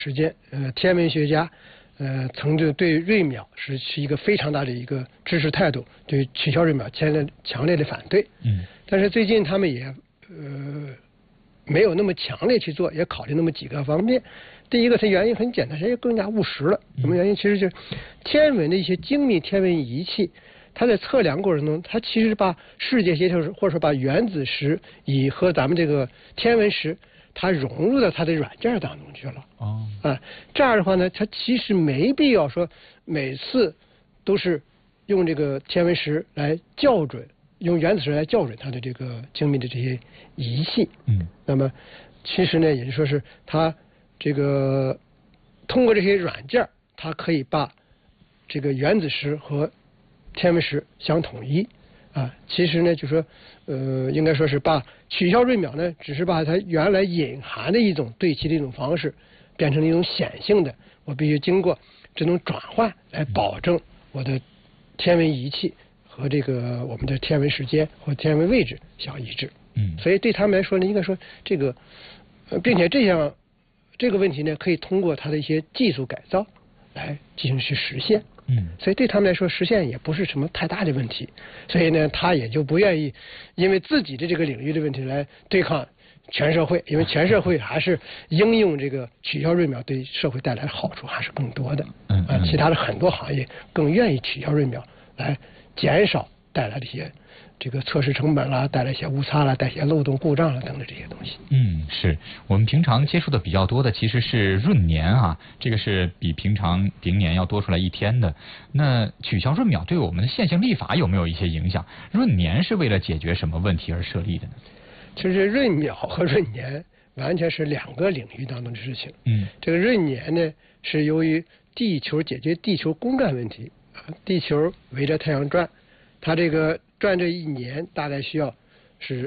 时间，天文学家，曾经对闰秒是一个非常大的一个支持态度，对取消闰秒强烈的反对。但是最近他们也没有那么强烈去做，也考虑那么几个方面。第一个，它原因很简单，也更加务实了。什么原因？其实就是天文的一些精密天文仪器，它在测量过程中，它其实把世界协调或者说把原子时和咱们这个天文时，它融入到它的软件当中去了。这样的话呢，它其实没必要说每次都是用这个天文时来校准，用原子时来校准它的这个精密的这些仪器。那么其实呢，也就说是它这个通过这些软件，它可以把这个原子时和天文时相统一。其实呢，就说应该说是把取消闰秒呢，只是把它原来隐含的一种对齐的一种方式，变成了一种显性的，我必须经过这种转换来保证我的天文仪器和这个我们的天文时间或天文位置相一致。所以对他们来说呢，应该说这个，并且这个问题呢，可以通过它的一些技术改造来进行去实现。所以对他们来说，实现也不是什么太大的问题。所以呢，他也就不愿意因为自己的这个领域的问题来对抗全社会，因为全社会还是应用这个取消闰秒对社会带来的好处还是更多的。其他的很多行业更愿意取消闰秒来减少带来的一些这个测试成本啦，带来一些误差啦，带来一些漏洞故障啦等等这些东西。 是我们平常接触的比较多的其实是闰年啊，这个是比平年要多出来一天的。那取消闰秒对我们的现行历法有没有一些影响？闰年是为了解决什么问题而设立的呢？ 其实闰秒和闰年完全是两个领域当中的事情。这个闰年呢，是由于地球解决地球公转问题，地球围着太阳转，它这个转这一年大概需要是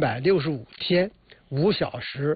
365天5小时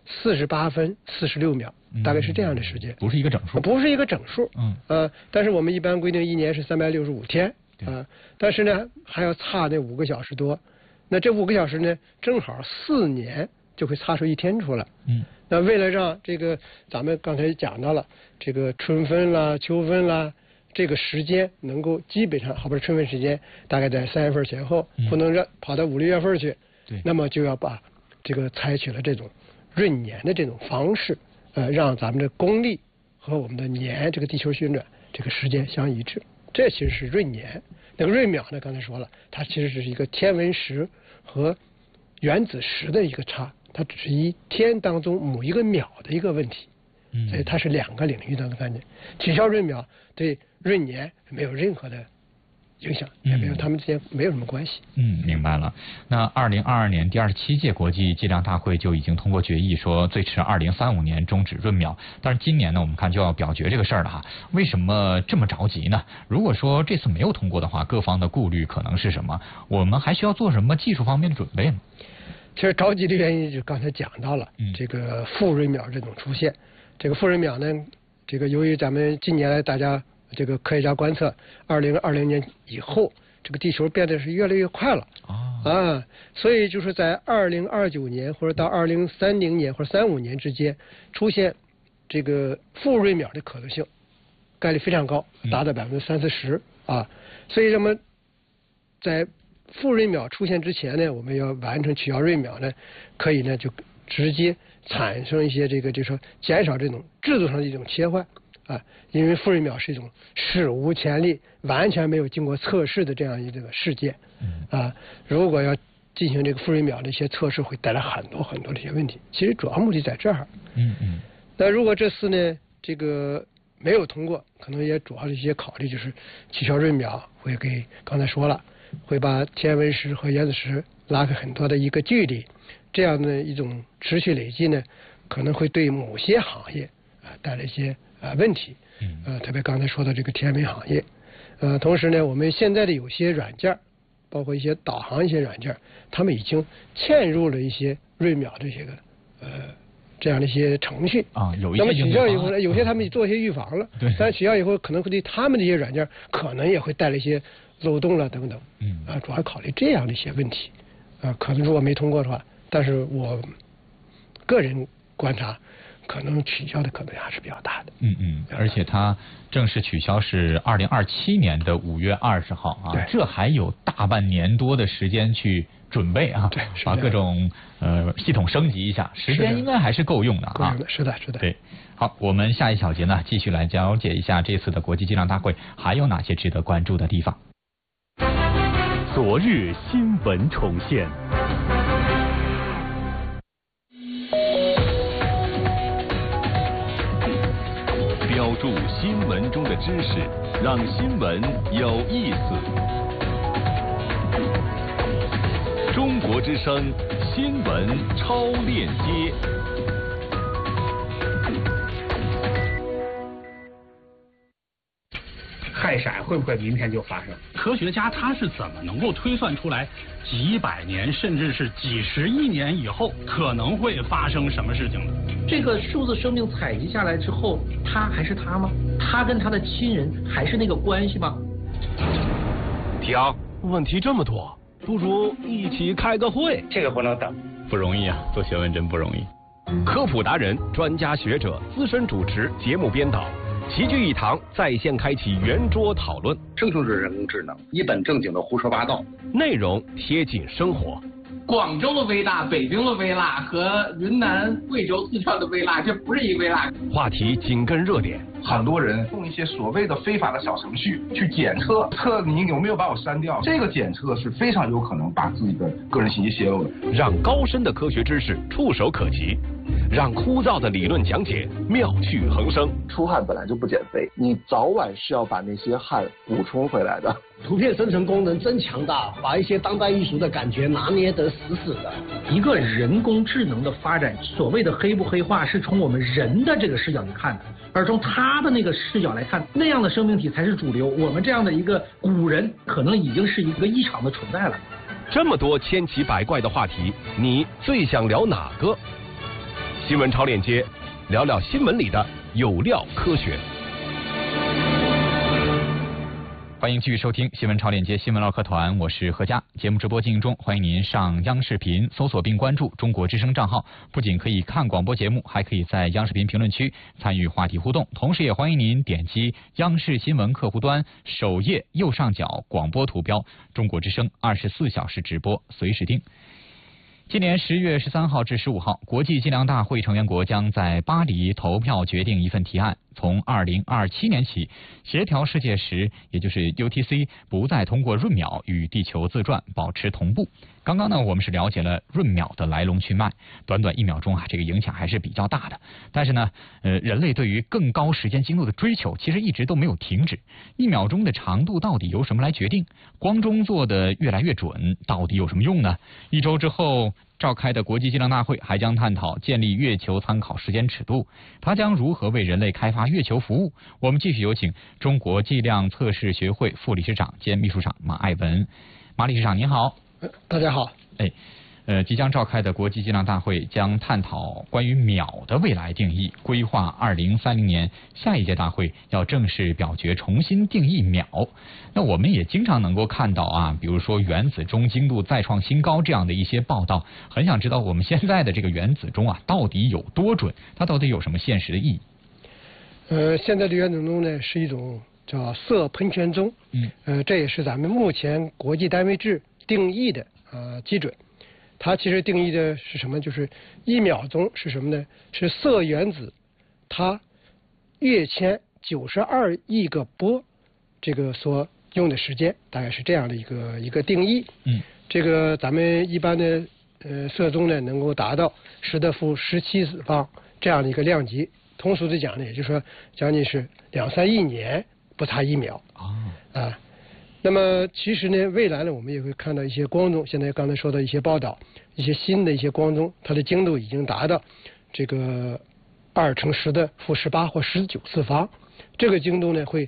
48分46秒，大概是这样的时间。 不是一个整数。 不是一个整数。但是我们一般规定一年是365天。但是呢，还要差那5个小时多。那这5个小时呢，正好4年就会差出一天出来。那为了让这个咱们刚才讲到了这个春分啦、秋分啦，这个时间能够基本上，好比春分时间大概在3月份前后，不能跑到5、6月份去。那么就要把这个采取了这种闰年的这种方式，让咱们的公历和我们的年这个地球旋转这个时间相一致。这其实是闰年。那个闰秒呢，刚才说了，它其实是一个天文时和原子时的一个差，它只是一天当中某一个秒的一个问题。所以它是两个领域当中的概念。取消闰秒对闰年没有任何的影响，也没有他们之间没有什么关系。 明白了。那2022年第27届国际计量大会就已经通过决议说，最迟2035年终止闰秒。但是今年呢，我们看就要表决这个事儿了哈。为什么这么着急呢？如果说这次没有通过的话，各方的顾虑可能是什么？我们还需要做什么技术方面的准备呢？ 其实着急的原因就刚才讲到了，这个负闰秒这种出现。这个负闰秒呢，这个由于咱们近年来大家这个科学家观测，2020年以后，这个地球变得是越来越快了。所以就是在2029年或者到2030年或者35年之间，出现这个负闰秒的可能性概率非常高，达到30%啊。所以那么在负闰秒出现之前呢，我们要完成取消闰秒呢，可以呢就直接产生一些这个就是说减少这种制度上的一种切换因为负闰秒是一种史无前例、完全没有经过测试的这样一个事件如果要进行这个负闰秒的一些测试，会带来很多很多的一些问题。其实主要目的在这儿。那如果这次呢这个没有通过，可能也主要的一些考虑就是取消闰秒会给刚才说了，会把天文时和原子时拉开很多的一个距离。这样的一种持续累积呢，可能会对某些行业带来一些问题。特别刚才说的这个天文行业。同时呢，我们现在的有些软件，包括一些导航一些软件，他们已经嵌入了一些闰秒这些个这样的一些程序有一些那么取消以后呢，有些他们做一些预防了，但是取消以后可能会对他们这些软件可能也会带来一些漏洞了等等。主要考虑这样的一些问题。可能如果没通过的话，但是我个人观察， 可能取消的可能性还是比较大的。 而且它正式取消是2027年的5月20号啊，这还有大半年多的时间去准备啊， 对， 把各种系统升级一下，时间应该还是够用的啊。 够用的，是的。 对，好，我们下一小节呢，继续来了解一下这次的国际计量大会还有哪些值得关注的地方。 昨日新闻重现。标注新闻中的知识，让新闻有意思。中国之声新闻超链接。 氦闪会不会明天就发生？ 科学家他是怎么能够推算出来几百年甚至是几十亿年以后可能会发生什么事情的？ 这个数字生命采集下来之后，他还是他吗？他跟他的亲人还是那个关系吗？ 停，问题这么多，不如一起开个会。 这个不能等， 不容易啊，做学问真不容易。 科普达人、专家学者、资深主持、节目编导齐聚一堂，在线开启圆桌讨论。 生成式人工智能一本正经的胡说八道， 内容贴近生活。 广州的微辣、北京的微辣和云南、贵州、四川的微辣，这不是一微辣。 话题紧跟热点， 很多人用一些所谓的非法的小程序去检测你有没有把我删掉，这个检测是非常有可能把自己的个人信息泄露的。 让高深的科学知识触手可及，让枯燥的理论讲解妙趣横生。 出汗本来就不减肥，你早晚是要把那些汗补充回来的。 图片生成功能真强大，把一些当代艺术的感觉拿捏得死死的。 一个人工智能的发展，所谓的黑不黑化，是从我们人的这个视角去看的，而从他的那个视角来看，那样的生命体才是主流。我们这样的一个古人，可能已经是一个异常的存在了。 这么多千奇百怪的话题，你最想聊哪个？新闻超链接，聊聊新闻里的有料科学。 欢迎继续收听新闻超链接新闻唠嗑团，我是何佳。节目直播进行中，欢迎您上央视频搜索并关注中国之声账号，不仅可以看广播节目，还可以在央视频评论区参与话题互动，同时也欢迎您点击央视新闻客户端首页右上角广播图标，中国之声24小时直播，随时听。今年10月13号至15号，国际计量大会成员国将在巴黎投票决定一份提案，从2027年起，协调世界时，也就是 UTC 不再通过闰秒与地球自转保持同步。刚刚呢，我们是了解了闰秒的来龙去脉，短短1秒钟啊，这个影响还是比较大的。但是呢，人类对于更高时间精度的追求，其实一直都没有停止。1秒钟的长度到底由什么来决定？光中做的越来越准，到底有什么用呢？1周之后召开的国际计量大会还将探讨建立月球参考时间尺度，它将如何为人类开发月球服务？我们继续有请中国计量测试学会副理事长兼秘书长马爱文。马理事长您好。 大家好。 即将召开的国际计量大会将探讨关于秒的未来定义，规划2030年下一届大会要正式表决重新定义秒。那我们也经常能够看到啊，比如说原子钟精度再创新高这样的一些报道，很想知道我们现在的这个原子钟啊到底有多准，它到底有什么现实的意义？ 现在的原子钟呢是一种叫色喷泉钟，这也是咱们目前国际单位制定义的基准。它其实定义的是什么？就是1秒钟是什么呢？是色原子它跃迁92亿个波这个所用的时间，大概是这样的一个定义。这个咱们一般的色钟呢能够达到10^17次方这样的一个量级。通俗的讲呢，也就是说将近是2-3亿年不差1秒。那么其实呢，未来呢，我们也会看到一些光钟，现在刚才说到一些报道，一些新的一些光钟，它的精度已经达到这个2×10⁻18或19次方，这个精度呢会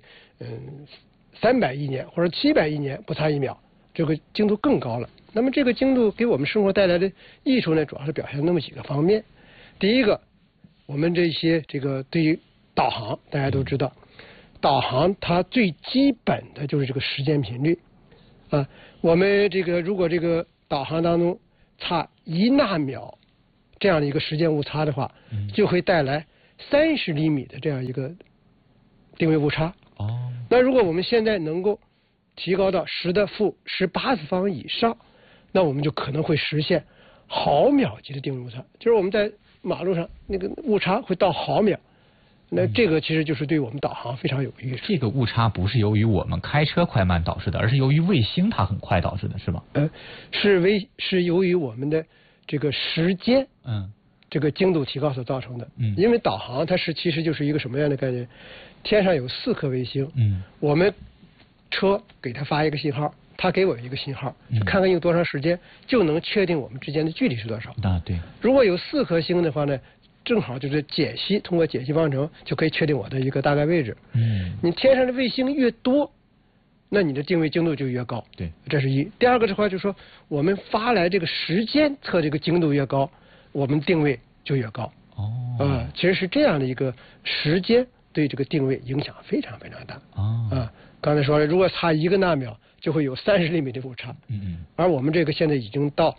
300亿年或者700亿年不差1秒，这个精度更高了。那么这个精度给我们生活带来的益处呢，主要是表现那么几个方面。第一个，我们这个对于导航，大家都知道。导航它最基本的就是这个时间频率我们如果这个导航当中差1纳秒这样的一个时间误差的话，就会带来30厘米的这样一个定位误差。那如果我们现在能够提高到10⁻18以上，那我们就可能会实现毫秒级的定位误差，就是我们在马路上那个误差会到毫秒。那这个其实就是对我们导航非常有益。 这个误差不是由于我们开车快慢导致的，而是由于卫星它很快导致的，是吗？ 是由于我们的这个时间，这个精度提高所造成的。因为导航它其实就是一个什么样的概念？天上有4颗卫星，我们车给它发一个信号，它给我一个信号，看看用多长时间就能确定我们之间的距离是多少。 对。 如果有4颗星的话呢，正好就是通过解析方程就可以确定我的一个大概位置。你天上的卫星越多，那你的定位精度就越高。 对， 这是一。第二个的话就是说，我们发来这个时间测这个精度越高，我们定位就越高。其实是这样的一个时间对这个定位影响非常非常大。刚才说了，如果差1个纳秒，就会有30厘米的误差。而我们这个现在已经到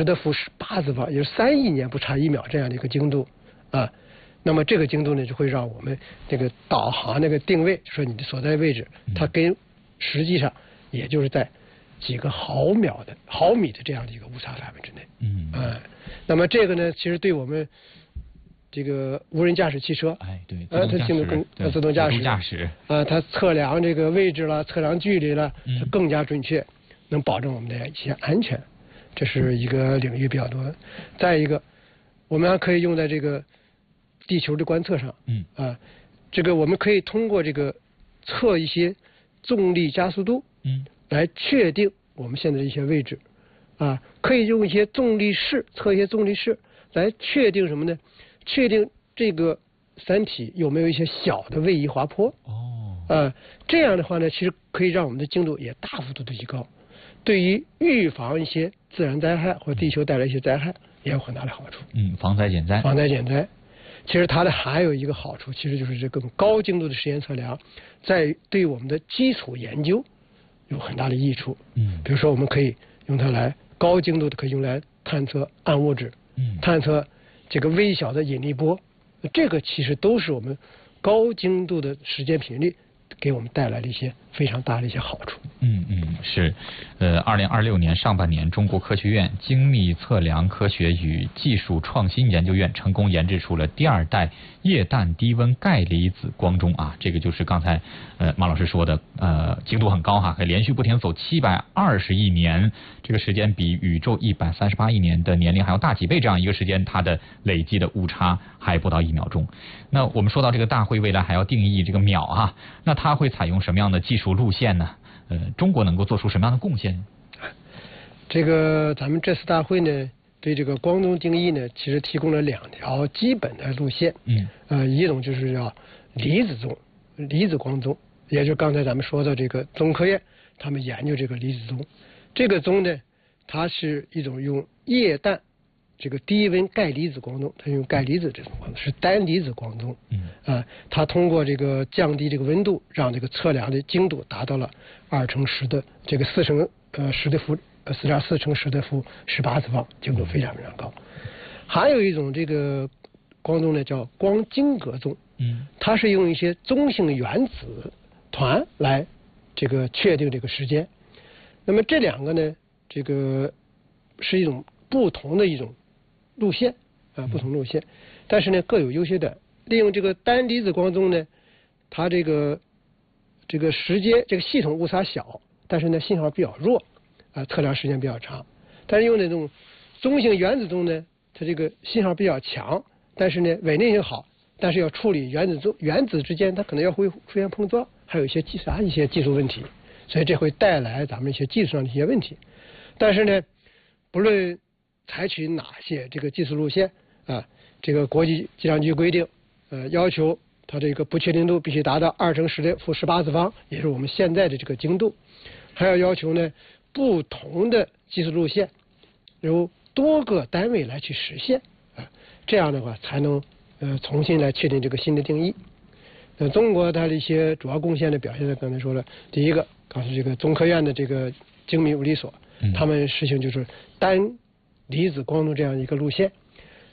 10⁻18，也就是3亿年不差1秒这样的一个精度。那么这个精度呢，就会让我们这个导航那个定位，就说你的所在位置，它跟实际上也就是在几个毫米的这样的一个误差范围之内。那么这个呢，其实对我们这个无人驾驶汽车，它精度更自动驾驶，它测量这个位置了，测量距离了，它更加准确，能保证我们的一些安全。这是一个领域比较多。再一个，我们还可以用在这个地球的观测上。这个我们可以通过这个测一些重力加速度，来确定我们现在的一些位置。可以用一些重力势测一些重力势来确定什么呢？确定这个山体有没有一些小的位移滑坡。这样的话呢，其实可以让我们的精度也大幅度的提高，对于预防一些自然灾害或地球带来一些灾害也有很大的好处。 防灾减灾。 防灾减灾。其实它的还有一个好处，其实就是这更高精度的实验测量，在对我们的基础研究有很大的益处。比如说我们可以用它来高精度的可以用来探测暗物质，探测这个微小的引力波，这个其实都是我们高精度的时间频率给我们带来了一些非常大的一些好处。 是。2026年上半年，中国科学院精密测量科学与技术创新研究院成功研制出了第2代液氮低温钙离子光钟这个就是刚才马老师说的精度很高可以连续不停走720亿年，这个时间比宇宙138亿年的年龄还要大几倍，这样一个时间它的累计的误差还不到1秒钟。那我们说到这个大会未来还要定义这个秒那它会采用什么样的技术路线呢？中国能够做出什么样的贡献？ 这个咱们这次大会呢，对这个光钟定义呢，其实提供了2条基本的路线。一种就是叫离子光钟，也就是刚才咱们说的这个中科院他们研究这个离子钟。这个钟呢，它是一种用液氮这个低温钙离子光钟，它用钙离子这种光钟是单离子光钟。它通过这个降低这个温度，让这个测量的精度达到了2×10的这个4×10的负4.4×10的负18次方，精度非常非常高。还有一种这个光钟呢，叫光晶格钟。它是用一些中性原子团来这个确定这个时间。那么这2个呢，这个是一种不同的一种路线不同路线，但是呢各有优缺点。利用这个单离子光钟呢，它这个时间这个系统误差小，但是呢信号比较弱测量时间比较长。但是用那种中性原子钟呢，它这个信号比较强，但是呢稳定性好，但是要处理原子之间它可能会出现碰撞，还有一些技术问题，所以这会带来咱们一些技术上的一些问题。但是呢，不论采取哪些这个技术路线这个国际计量局规定要求它这个不确定度必须达到2×10的负18次方，也是我们现在的这个精度。还要求呢不同的技术路线由多个单位来去实现这样的话才能重新来确定这个新的定义。中国它的一些主要贡献的表现呢，刚才说了，第一个刚才这个中科院的这个精密物理所他们实行就是单离子光钟这样一个路线。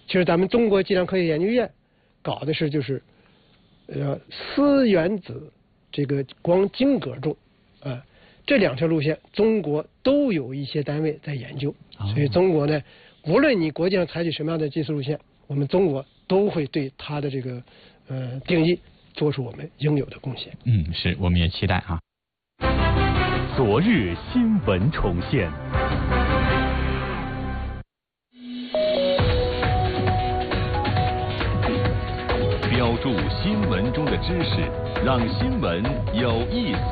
其实咱们中国计量科学研究院搞的是就是4原子这个光晶格重啊，这2条路线中国都有一些单位在研究，所以中国呢，无论你国际上采取什么样的技术路线，我们中国都会对它的这个定义做出我们应有的贡献。 是，我们也期待啊。 昨日新闻重现。 标注新闻中的知识，让新闻有意思。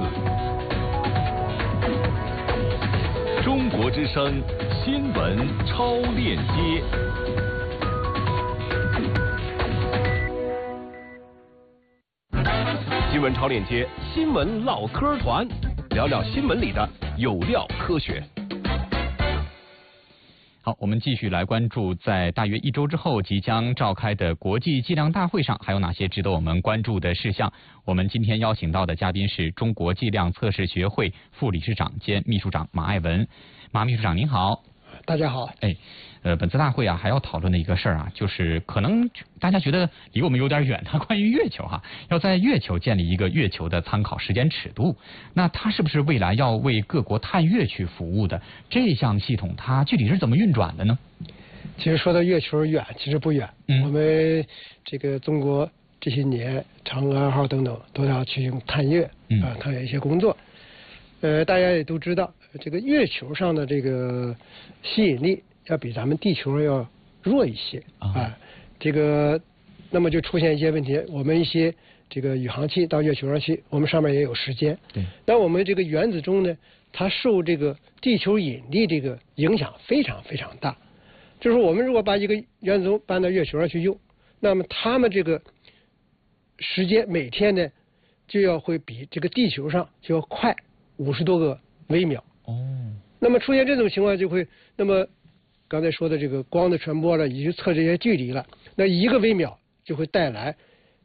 中国之声新闻超链接。新闻超链接，新闻唠嗑团，聊聊新闻里的有料科学。 好，我们继续来关注在大约1周之后即将召开的国际计量大会上还有哪些值得我们关注的事项。我们今天邀请到的嘉宾是中国计量测试学会副理事长兼秘书长马爱文。马秘书长您好。 大家好。 本次大会啊还要讨论的一个事儿啊，就是可能大家觉得离我们有点远，它关于月球哈，要在月球建立一个月球的参考时间尺度。那它是不是未来要为各国探月去服务的这项系统，它具体是怎么运转的呢？ 其实说到月球远，其实不远。我们这个中国这些年嫦娥2号等等都要去探月探月一些工作。大家也都知道，这个月球上的这个吸引力要比咱们地球要弱一些这个那么就出现一些问题。我们一些这个宇航器到月球上去，我们上面也有时间。 对。 那我们这个原子钟呢，它受这个地球引力这个影响非常非常大。就是我们如果把一个原子钟搬到月球上去用，那么它们这个时间每天呢就要会比这个地球上就要快50多个微秒。那么出现这种情况就会，那么刚才说的这个光的传播了，以及测这些距离了，那1个微秒就会带来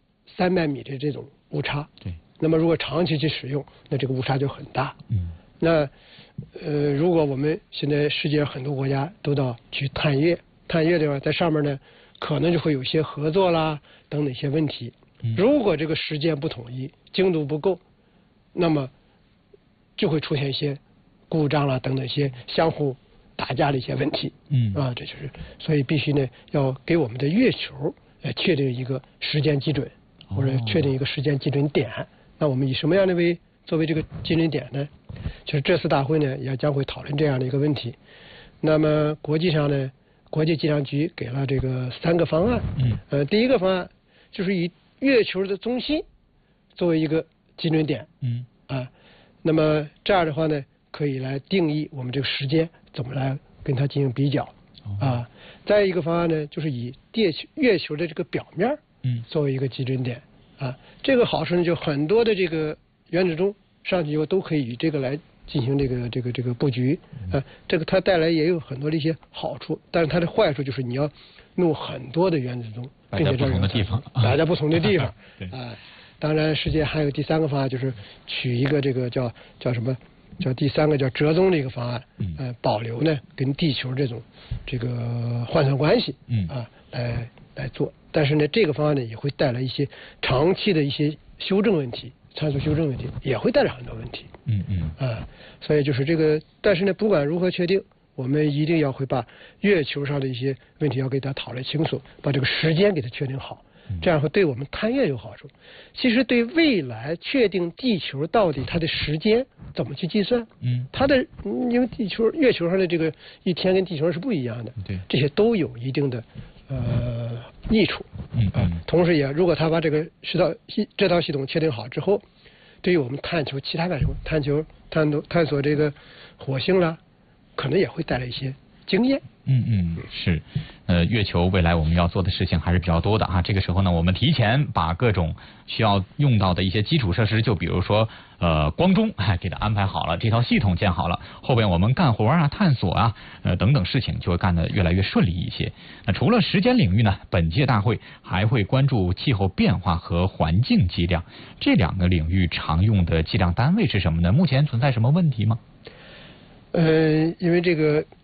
300米的这种误差。 对。 那么如果长期去使用，那这个误差就很大。那如果我们现在世界上很多国家都到去探月的话，在上面呢可能就会有些合作啦等等一些问题。如果这个时间不统一，精度不够，那么就会出现一些故障啦等等一些相互打架的一些问题。这就是所以必须呢要给我们的月球确定一个时间基准，或者确定一个时间基准点。那我们以什么样的作为这个基准点呢？就是这次大会呢也将会讨论这样的一个问题。那么国际上呢，国际计量局给了这个3个方案。第一个方案就是以月球的中心作为一个基准点。那么这样的话呢，可以来定义我们这个时间怎么来跟它进行比较。再一个方案呢，就是以月球的这个表面作为一个基准点。这个好处呢，就很多的这个原子钟上去以后都可以以这个来进行这个布局。这个它带来也有很多的一些好处，但是它的坏处就是你要弄很多的原子钟， 并且摆在不同的地方， 摆在不同的地方。当然世界还有第3个方案，就是取一个这个叫什么？叫第3个叫折中的一个方案。保留呢跟地球这种这个换算关系。来做。但是呢，这个方案呢也会带来一些长期的一些修正问题，参数修正问题也会带来很多问题。所以就是这个，但是呢，不管如何确定，我们一定要会把月球上的一些问题要给它讨论清楚，把这个时间给它确定好，这样会对我们探月有好处。其实对未来确定地球到底它的时间怎么去计算，它的因为月球上的这个一天跟地球上是不一样的，这些都有一定的益处。同时也如果他把这套系统确定好之后，对于我们探求其他外星探索这个火星啦，可能也会带来一些经验。 是。月球未来我们要做的事情还是比较多的啊。这个时候呢，我们提前把各种需要用到的一些基础设施，就比如说光钟给它安排好了，这套系统建好了，后边我们干活啊、探索啊等等事情就会干得越来越顺利一些。那除了时间领域呢，本届大会还会关注气候变化和环境计量这2个领域常用的计量单位是什么呢？目前存在什么问题吗？ 因为这个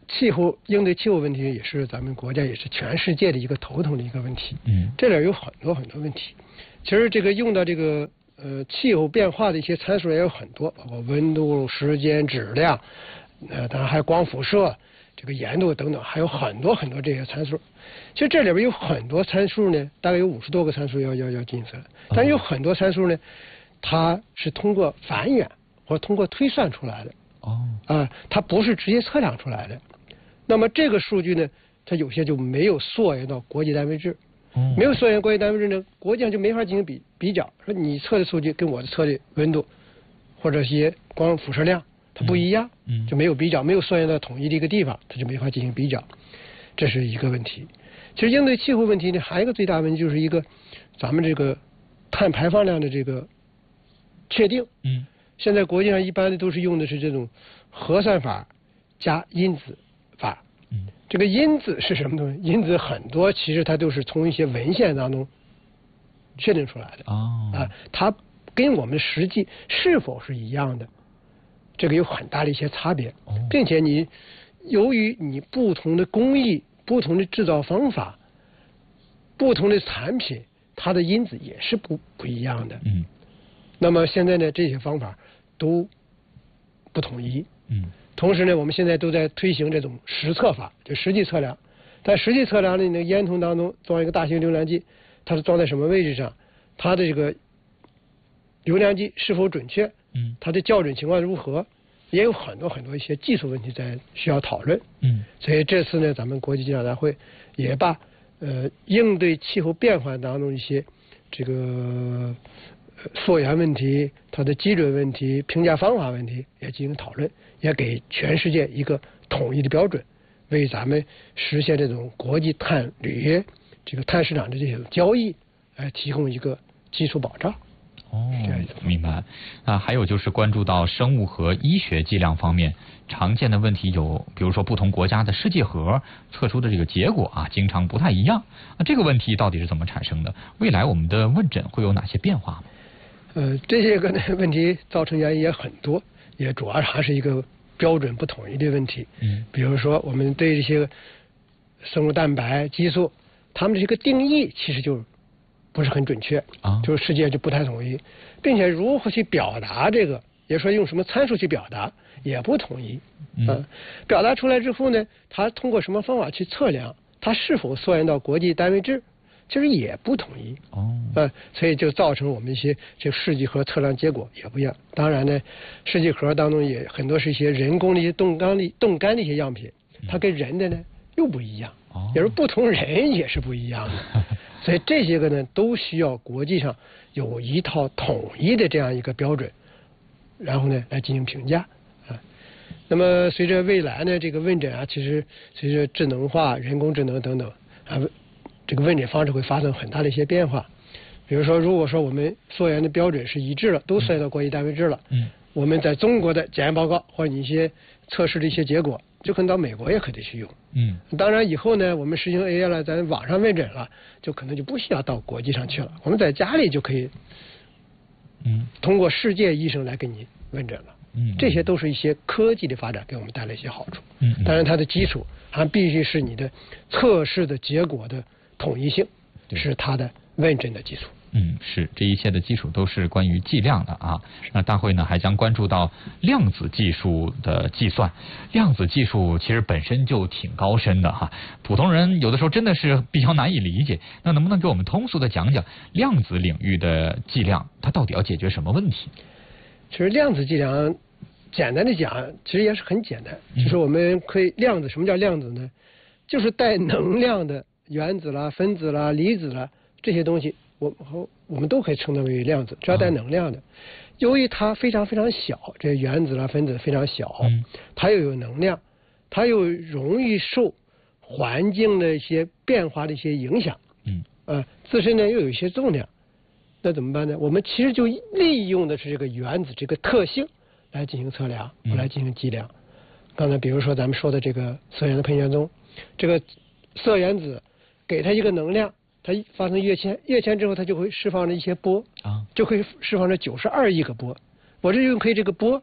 应对气候问题也是咱们国家也是全世界的一个头疼的一个问题。这里有很多问题。其实这个用到这个气候变化的一些参数也有很多，包括温度、时间、质量，当然还有光辐射、这个盐度等等，还有很多这些参数。其实这里边有很多参数呢，大概有50多个参数要进行测量，但有很多参数呢，它是通过繁衍或通过推算出来的。它不是直接测量出来的。那么这个数据呢，它有些就没有溯源到国际单位制。没有溯源国际单位制呢，国际上就没法进行比较。说你测的数据跟我的测的温度或者一些光辐射量它不一样，就没有比较，没有溯源到统一的一个地方，它就没法进行比较，这是一个问题。其实应对气候问题呢，还有一个最大问题就是一个咱们这个碳排放量的这个确定。现在国际上一般的都是用的是这种核算法加因子法。这个因子是什么东西？因子很多其实它都是从一些文献当中确定出来的。它跟我们实际是否是一样的，这个有很大的一些差别。并且由于你不同的工艺、不同的制造方法、不同的产品，它的因子也是不一样的。那么现在呢，这些方法都不统一。同时呢，我们现在都在推行这种实测法，就实际测量。但实际测量呢，那个烟囱当中装一个大型流量计，它是装在什么位置上？它的这个流量计是否准确？它的校准情况如何？也有很多一些技术问题在需要讨论。所以这次呢，咱们国际气象大会也把应对气候变化当中一些这个溯源问题、它的基准问题、评价方法问题也进行讨论，也给全世界一个统一的标准，为咱们实现这种国际碳铝这个碳市场的这种交易提供一个基础保障。 明白。还有就是关注到生物和医学剂量方面常见的问题有，比如说不同国家的试剂盒测出的这个结果经常不太一样。这个问题到底是怎么产生的？未来我们的问诊会有哪些变化吗？ 这些个问题造成原因也很多，也主要还是一个标准不统一的问题。比如说我们对这些生物蛋白、激素，它们的这个定义其实就不是很准确，就是世界就不太统一，并且如何去表达这个，也说用什么参数去表达也不统一。表达出来之后呢，它通过什么方法去测量，它是否溯源到国际单位制，其实也不统一。所以就造成我们一些这试剂盒测量结果也不一样。当然呢，试剂盒当中也很多是一些人工的一些冻干的一些样品，它跟人的呢又不一样，也是不同人也是不一样的。所以这些个呢都需要国际上有一套统一的这样一个标准，然后呢来进行评价。那么随着未来呢这个问诊其实随着智能化、人工智能等等这个问诊方式会发生很大的一些变化。比如说，如果说我们溯源的标准是一致了，都溯源到国际单位制了，我们在中国的检验报告或者一些测试的一些结果，就可能到美国也可以去用。当然以后呢，我们实行 AI 了，咱网上问诊了，就可能就不需要到国际上去了，我们在家里就可以，通过世界医生来给你问诊了。这些都是一些科技的发展给我们带来一些好处。当然它的基础还必须是你的测试的结果的统一性，是它的问诊的基础。 是，这一切的基础都是关于计量的啊。那大会呢还将关注到量子技术的计算。量子技术其实本身就挺高深的哈，普通人有的时候真的是比较难以理解。那能不能给我们通俗的讲讲量子领域的计量，它到底要解决什么问题？ 其实量子计量简单的讲，其实也是很简单，就是我们可以量子，什么叫量子呢？就是带能量的原子啦、分子啦、离子啦这些东西，我们都可以称它为量子，只要带能量的。由于它非常非常小，这原子啦、分子非常小，它又有能量，它又容易受环境的一些变化的一些影响，自身呢又有一些重量，那怎么办呢？我们其实就利用的是这个原子这个特性来进行测量，来进行计量。刚才比如说咱们说的这个色源的喷泉中，这个色原子给它一个能量，它发生跃迁之后，它就会释放了一些波，就会释放了92亿个波。我这就可以这个波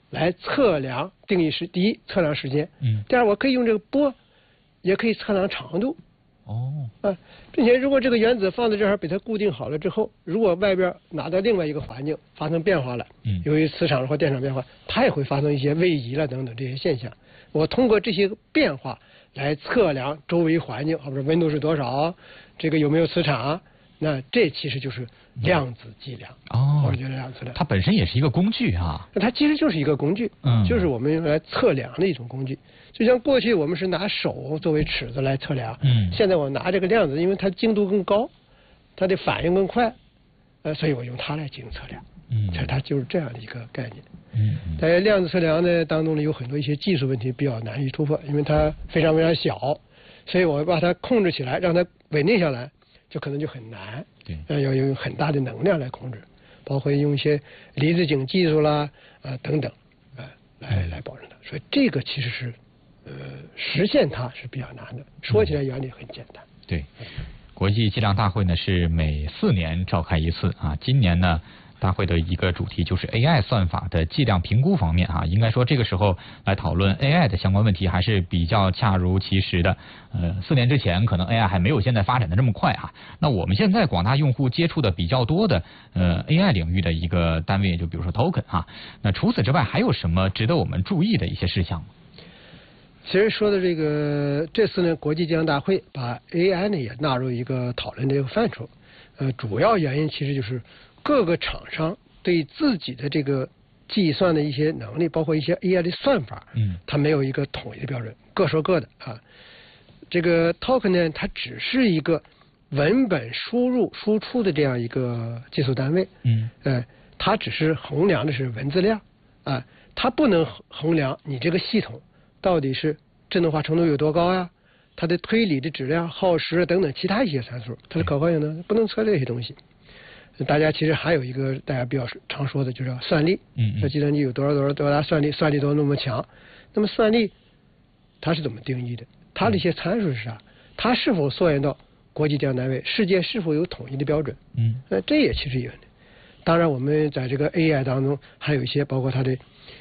来测量定义第一测量时间，第二我可以用这个波，也可以测量长度。并且如果这个原子放在这儿被它固定好了之后，如果外边拿到另外一个环境发生变化了，由于磁场或电场变化，它也会发生一些位移了等等这些现象。我通过这些变化来测量周围环境，或者温度是多少，这个有没有磁场，那这其实就是量子计量。或者叫量子量。 它本身也是一个工具啊。 它其实就是一个工具，就是我们用来测量的一种工具。就像过去我们是拿手作为尺子来测量，现在我拿这个量子，因为它精度更高，它的反应更快，所以我用它来进行测量。所以它就是这样的一个概念。在量子测量呢当中呢，有很多一些技术问题比较难以突破，因为它非常非常小，所以我把它控制起来，让它稳定下来，就可能就很难。要用很大的能量来控制，包括用一些离子阱技术啦，等等，来保证它。所以这个其实是实现它是比较难的，说起来原理很简单。 对，国际计量大会呢是每4年召开一次啊，今年呢大会的一个主题就是 AI 算法的计量评估方面啊，应该说这个时候来讨论 AI 的相关问题还是比较恰如其时的。4年之前可能 AI 还没有现在发展的这么快啊。那我们现在广大用户接触的比较多的AI 领域的一个单位，就比如说 token 啊。那除此之外还有什么值得我们注意的一些事项吗？ 其实说的这次呢，国际计量大会把 AI 呢也纳入一个讨论的一个范畴。主要原因其实就是各个厂商对自己的这个计算的一些能力，包括一些 AI 的算法，它没有一个统一的标准，各说各的啊。这个 token 呢，它只是一个文本输入输出的这样一个计数单位，它只是衡量的是文字量啊，它不能衡量你这个系统到底是智能化程度有多高呀，它的推理的质量、耗时等等其他一些参数，它的可靠性呢不能测这些东西。大家其实还有一个大家比较常说的，就是算力。这计算机有多大算力，算力都那么强。那么算力它是怎么定义的？它的一些参数是啥？它是否溯源到国际计量单位？世界是否有统一的标准？这也其实有的。当然，我们在这个 AI 当中还有一些，包括它的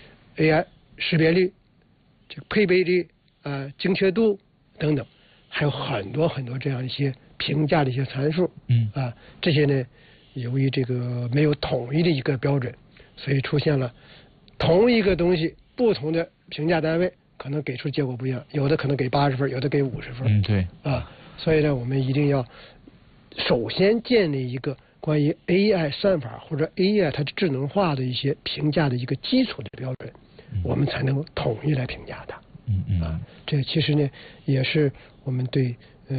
AI 识别率、这个配备率、精确度等等，还有很多很多这样一些评价的一些参数。这些呢，由于这个没有统一的一个标准，所以出现了同一个东西不同的评价单位可能给出结果不一样，有的可能给80分，有的给50分。 对。 所以呢，我们一定要首先建立一个关于 AI 算法或者 AI 它的智能化的一些评价的一个基础的标准，我们才能够统一来评价它。这其实呢也是我们对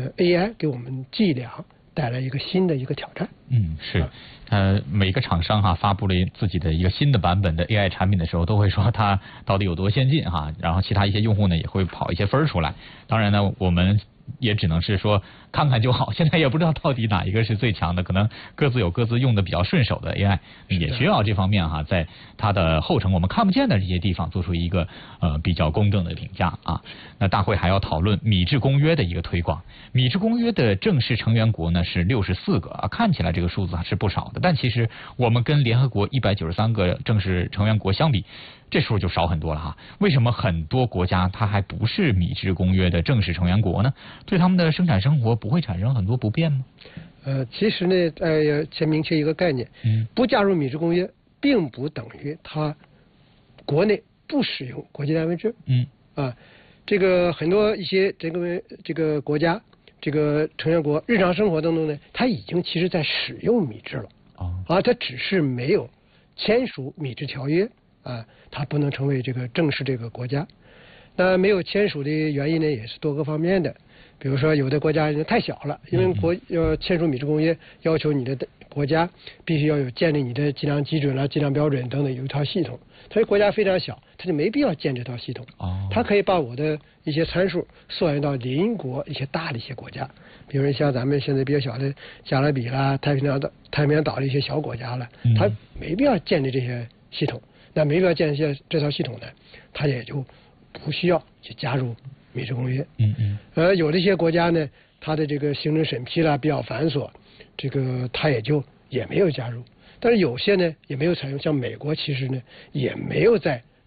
AI 给我们计量带来一个新的一个挑战。 是，每个厂商发布了自己的一个新的版本的 AI 产品的时候，都会说它到底有多先进然后其他一些用户呢也会跑一些分出来。当然呢，我们也只能是说看看就好，现在也不知道到底哪一个是最强的，可能各自有各自用的比较顺手的 AI， 也需要这方面在它的后程我们看不见的这些地方做出一个比较公正的评价啊。那大会还要讨论米制公约的一个推广。米制公约的正式成员国呢是64个看起来这个数字还是不少的，但其实我们跟联合国193个正式成员国相比，这数就少很多了为什么很多国家它还不是米制公约的正式成员国呢？对他们的生产生活不会产生很多不便吗？ 其实呢，先明确一个概念，不加入米制公约，并不等于它国内不使用国际单位制。这个很多一些这个国家，这个成员国日常生活当中呢，它已经其实在使用米制了。它只是没有签署米制条约它不能成为这个正式这个国家。那没有签署的原因呢，也是多个方面的。比如说，有的国家太小了，因为要签署米制公约，要求你的国家必须要有建立你的计量基准计量标准等等，有一套系统。它国家非常小，它就没必要建这套系统。它可以把我的一些参数溯源到邻国一些大的一些国家，比如像咱们现在比较小的加勒比啦、太平洋岛的一些小国家了，它没必要建立这些系统。那没必要建立这套系统呢，它也就不需要去加入米制公约。有的一些国家呢，它的这个行政审批比较繁琐，这个它也没有加入。但是有些呢也没有采用，像美国其实呢也没有在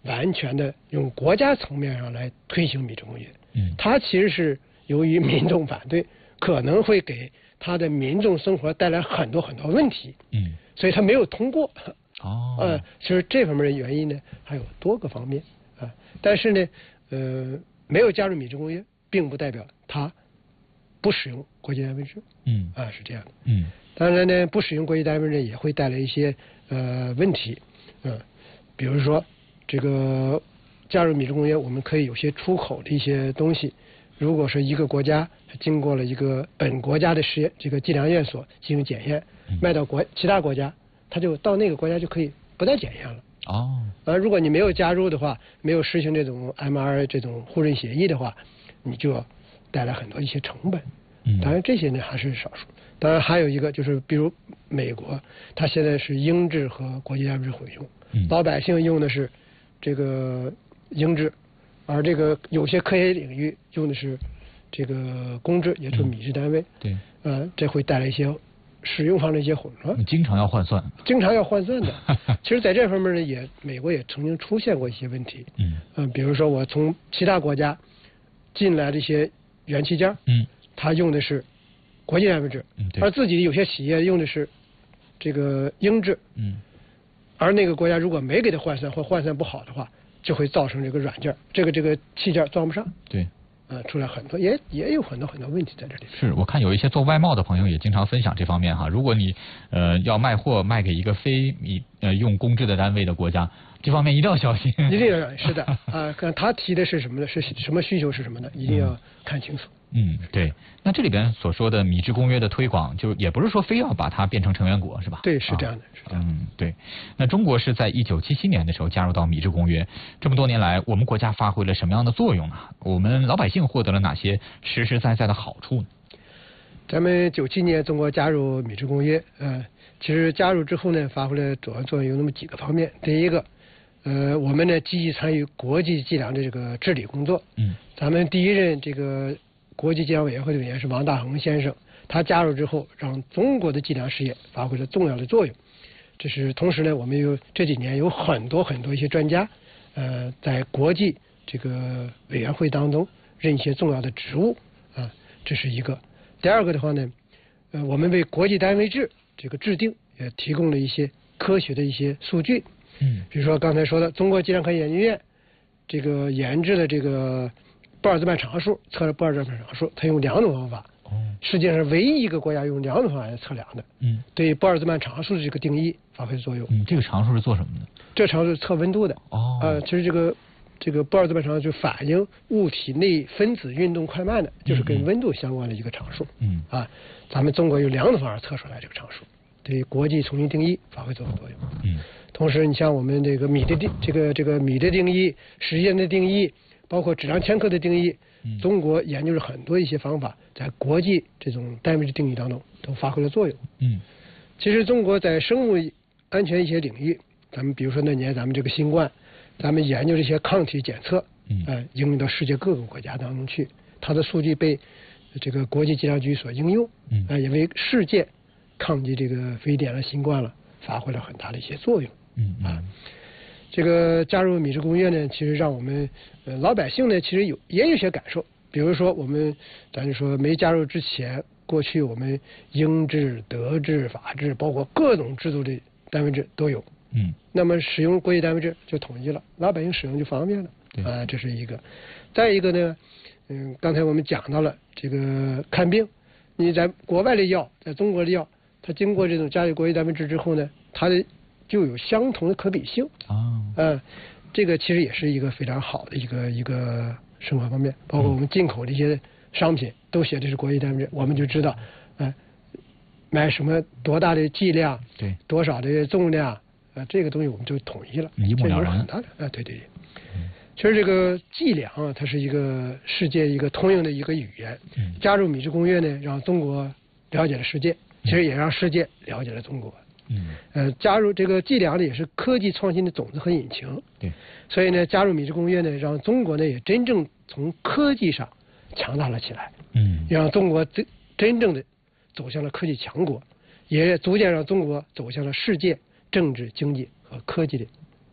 完全的用国家层面上来推行米制工业。它其实是由于民众反对，可能会给他的民众生活带来很多很多问题。所以它没有通过。其实这方面的原因呢还有多个方面啊。但是呢，没有加入米制工业，并不代表它不使用国际单位制。是这样的。当然呢，不使用国际单位制也会带来一些问题。比如说这个加入米制工业，我们可以有些出口的一些东西，如果是一个国家经过了一个本国家的这个计量验所进行检验，卖到其他国家，它就到那个国家就可以不再检验了。如果你没有加入的话，没有实行这种 MRA 这种互认协议的话，你就要带来很多一些成本。当然这些呢还是少数。当然还有一个就是，比如美国，它现在是英制和国际单位制混用，老百姓用的是这个英制，而这个有些科学领域用的是这个公制，也就是米制单位。这会带来一些使用上的一些混乱。 经常要换算。经常要换算的。其实在这方面呢，美国也曾经出现过一些问题。比如说我从其他国家进来的一些元器件，它用的是国际单位制，而自己有些企业用的是这个英制。而那个国家如果没给它换算或换算不好的话，就会造成这个软件这个器件装不上。出来很多也有很多问题在这里。 是我看有一些做外贸的朋友也经常分享这方面哈。如果你要卖货卖给一个非用公制的单位的国家，这方面一定要小心。 一定要是的看他提的是什么呢？是什么需求是什么呢？一定要看清楚。 对。那这里边所说的米制公约的推广，就也不是说非要把它变成成员国，是吧？ 对，是这样的。 对。那中国是在1977年的时候加入到米制公约，这么多年来，我们国家发挥了什么样的作用呢？我们老百姓获得了哪些实实在在的好处呢？ 咱们97年中国加入米制公约，其实加入之后呢，发挥了主要作用有那么几个方面。第一个，我们呢积极参与国际计量的这个治理工作。咱们第一任这个国际计量委员会的委员是王大珩先生，他加入之后，让中国的计量事业发挥了重要的作用。这是同时呢，我们这几年有很多一些专家，在国际这个委员会当中任一些重要的职务这是一个。第二个的话呢，我们为国际单位制这个制定也提供了一些科学的一些数据。比如说刚才说的中国计量科学研究院这个研制的这个布尔兹曼常数，测了布尔兹曼常数，它用2种方法。世界上唯一一个国家用2种方法来测量的。对布尔兹曼常数的这个定义发挥作用。 这个常数是做什么的？ 这常数是测温度的。其实这个布尔兹曼常数就反映物体内分子运动快慢的，就是跟温度相关的一个常数。咱们中国有2种方法测出来这个常数，对国际重新定义发挥作用。同时你像我们这个米的米的定义、时间的定义，包括质量千克的定义，中国研究了很多一些方法，在国际这种单位制定义当中都发挥了作用。其实中国在生物安全一些领域，咱们比如说那年咱们这个新冠，咱们研究这些抗体检测，应用到世界各个国家当中去，它的数据被这个国际计量局所应用，也为世界抗击这个非典了、新冠了发挥了很大的一些作用。这个加入米制公约呢，其实让我们老百姓呢，其实也有些感受。比如说咱就说没加入之前，过去我们英制、德制、法制，包括各种制度的单位制都有。那么使用国际单位制就统一了，老百姓使用就方便了。这是一个。再一个呢，刚才我们讲到了这个看病，你在国外的药，在中国的药，它经过这种加入国际单位制之后呢，它就有相同的可比性。这个其实也是一个非常好的一个生活方面。包括我们进口的一些商品都写的是国际单位制，我们就知道，买什么多大的剂量，多少的重量，这个东西我们就统一了， 一目了然。 这是很大的。对。其实这个计量它是一个世界一个通用的一个语言。加入米制公约呢，让中国了解了世界，其实也让世界了解了中国。加入这个计量呢，也是科技创新的种子和引擎。所以呢，加入米制公约呢，让中国呢也真正从科技上强大了起来。也让中国真正的走向了科技强国，也逐渐让中国走向了世界政治、经济和科技的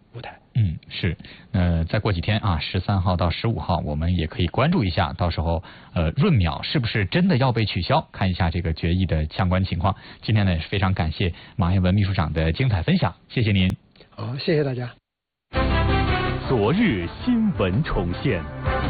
舞台。 是。再过几天啊，13号到15号，我们也可以关注一下，到时候闰秒是不是真的要被取消？看一下这个决议的相关情况。今天呢，也是非常感谢马彦文秘书长的精彩分享，谢谢您。 好，谢谢大家。 昨日新闻重现，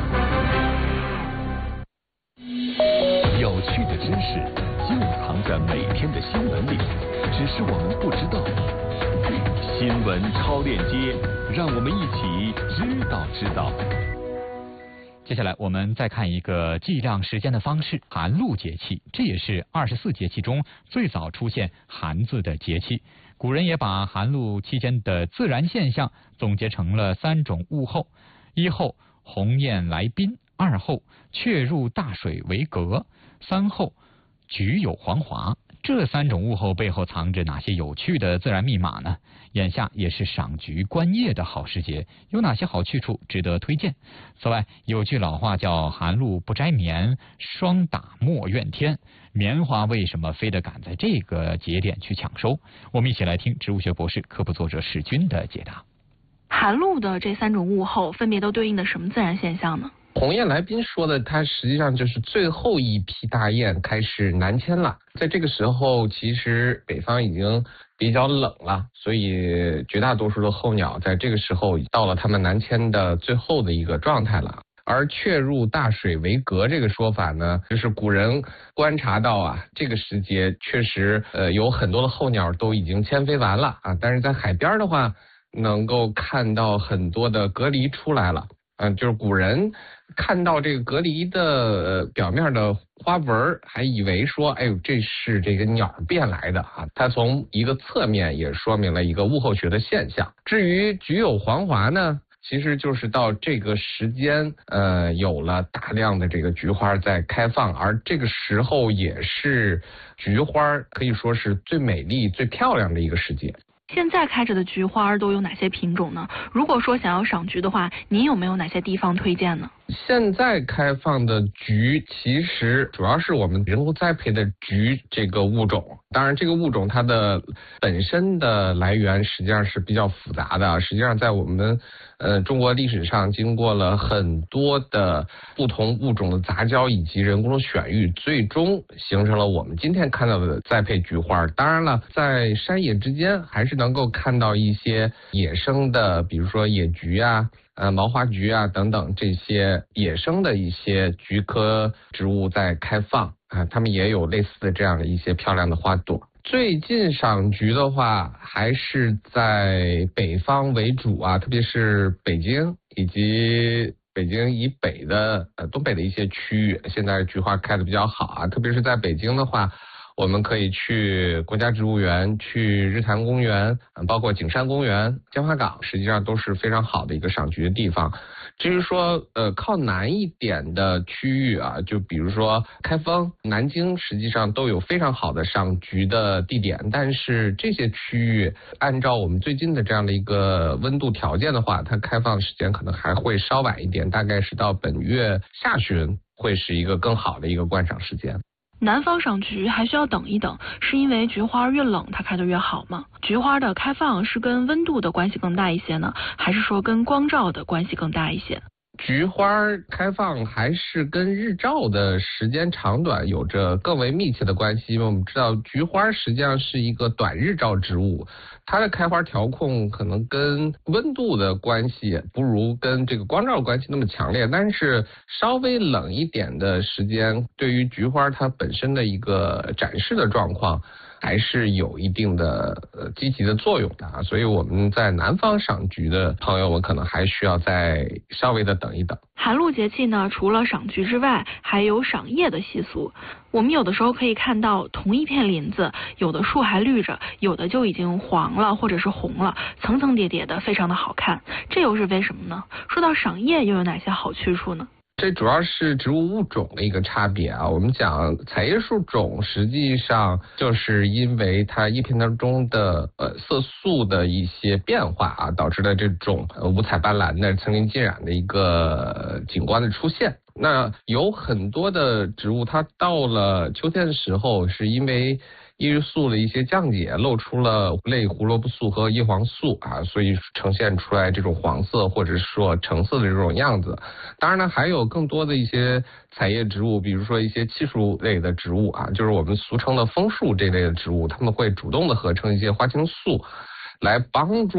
有趣的知识就藏在每天的新闻里，只是我们不知道。新闻超链接，让我们一起知道。 接下来我们再看一个计量时间的方式，寒露节气，这也是24节气中最早出现寒字的节气。古人也把寒露期间的自然现象总结成了3种物候：一候鸿雁来宾，二候雀入大水为阁，三候菊有黄华。这3种物候背后藏着哪些有趣的自然密码呢？眼下也是赏菊观叶的好时节，有哪些好去处值得推荐？此外，有句老话叫寒露不摘棉，霜打莫怨天。棉花为什么非得赶在这个节点去抢收？我们一起来听植物学博士、科普作者史军的解答。 寒露的这3种物候分别都对应的什么自然现象呢？ 鸿雁来宾说的，它实际上就是最后一批大雁开始南迁了。在这个时候，其实北方已经比较冷了，所以绝大多数的候鸟在这个时候到了它们南迁的最后的一个状态了。而雀入大水为阁这个说法呢，就是古人观察到啊，这个时节确实有很多的候鸟都已经迁飞完了啊，但是在海边的话，能够看到很多的蛤蜊出来了。就是古人看到这个蛤蜊的表面的花纹，还以为说，哎呦，这是这个鸟变来的啊。它从一个侧面也说明了一个物候学的现象。至于菊有黄华呢，其实就是到这个时间，有了大量的这个菊花在开放，而这个时候也是菊花可以说是最美丽、最漂亮的一个时节。 现在开着的菊花都有哪些品种呢？如果说想要赏菊的话，您有没有哪些地方推荐呢？ 现在开放的菊其实主要是我们人工栽培的菊这个物种，当然这个物种它的本身的来源实际上是比较复杂的，实际上在我们中国历史上经过了很多的不同物种的杂交以及人工的选育，最终形成了我们今天看到的栽培菊花。当然了，在山野之间还是能够看到一些野生的，比如说野菊啊、毛花菊啊等等这些野生的一些菊科植物在开放啊，它们也有类似的这样的一些漂亮的花朵。最近赏菊的话，还是在北方为主啊，特别是北京以及北京以北的东北的一些区域，现在菊花开的比较好啊，特别是在北京的话，我们可以去国家植物园、去日坛公园，包括景山公园、江华港，实际上都是非常好的一个赏菊的地方。至于说靠南一点的区域啊，就比如说开封、南京，实际上都有非常好的赏菊的地点，但是这些区域按照我们最近的这样的一个温度条件的话，它开放时间可能还会稍晚一点，大概是到本月下旬会是一个更好的一个观赏时间。 南方赏菊还需要等一等，是因为菊花越冷它开得越好吗？菊花的开放是跟温度的关系更大一些呢，还是说跟光照的关系更大一些？ 菊花开放还是跟日照的时间长短有着更为密切的关系，因为我们知道菊花实际上是一个短日照植物，它的开花调控可能跟温度的关系不如跟这个光照的关系那么强烈，但是稍微冷一点的时间对于菊花它本身的一个展示的状况还是有一定的积极的作用的啊，所以我们在南方赏菊的朋友们可能还需要再稍微的等一等。 寒露节气呢，除了赏菊之外，还有赏叶的习俗。我们有的时候可以看到同一片林子，有的树还绿着，有的就已经黄了或者是红了，层层叠叠的，非常的好看。这又是为什么呢？说到赏叶又有哪些好去处呢？ 这主要是植物物种的一个差别啊。我们讲彩叶树种，实际上就是因为它叶片当中的色素的一些变化啊，导致了这种五彩斑斓的层林尽染的一个景观的出现。那有很多的植物，它到了秋天的时候，是因为叶绿素的一些降解，露出了类胡萝卜素和叶黄素啊，所以呈现出来这种黄色或者是说橙色的这种样子。当然呢，还有更多的一些采叶植物，比如说一些漆树类的植物啊，就是我们俗称的枫树这类的植物，它们会主动的合成一些花青素，来帮助